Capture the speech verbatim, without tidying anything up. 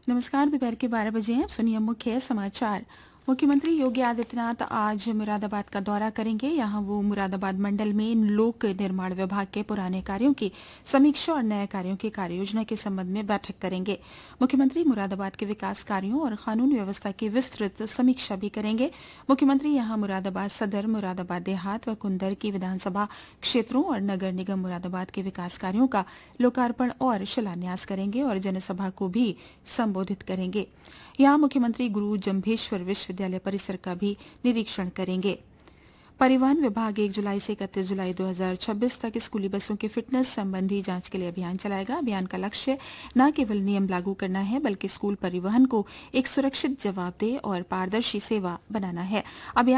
नमस्कार। दोपहर के बारह बजे हैं। सुनिए मुख्य समाचार। मुख्यमंत्री योगी आदित्यनाथ आज मुरादाबाद का दौरा करेंगे। यहां वो मुरादाबाद मंडल में लोक निर्माण विभाग के पुराने कार्यों की समीक्षा और नए कार्यों की कार्ययोजना के संबंध में बैठक करेंगे। मुख्यमंत्री मुरादाबाद के विकास कार्यों और कानून व्यवस्था की विस्तृत समीक्षा भी करेंगे। मुख्यमंत्री यहां मुरादाबाद सदर, मुरादाबाद देहात व कुंदर की विधानसभा क्षेत्रों और नगर निगम मुरादाबाद के विकास कार्यों का लोकार्पण और शिलान्यास करेंगे और जनसभा को भी संबोधित करेंगे। यहां मुख्यमंत्री गुरु जंभेश्वर विश्वविद्यालय परिसर का भी निरीक्षण करेंगे। परिवहन विभाग एक जुलाई से इकतीस जुलाई दो हज़ार छब्बीस तक स्कूली बसों की फिटनेस संबंधी जांच के लिए अभियान चलाएगा। अभियान का लक्ष्य न केवल नियम लागू करना है, बल्कि स्कूल परिवहन को एक सुरक्षित, जवाबदेह और पारदर्शी सेवा बनाना है। अभियान